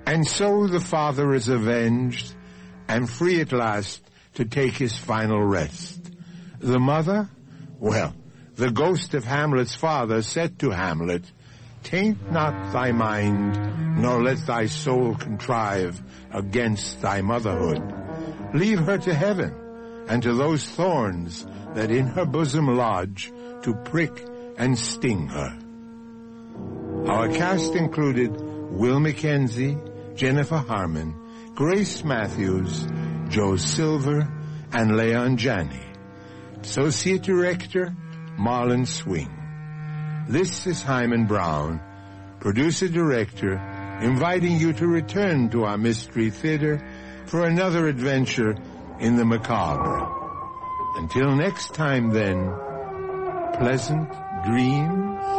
And so the father is avenged and free at last to take his final rest. The mother? Well, the ghost of Hamlet's father said to Hamlet, "Taint not thy mind, nor let thy soul contrive against thy motherhood. Leave her to heaven, and to those thorns that in her bosom lodge, to prick and sting her." Our cast included Will Mackenzie, Jennifer Harmon, Grace Matthews, Joe Silver, and Leon Janney. Associate Director, Marlon Swing. This is Hyman Brown, Producer-Director, inviting you to return to our Mystery Theater for another adventure in the macabre. Until next time, then, pleasant dreams.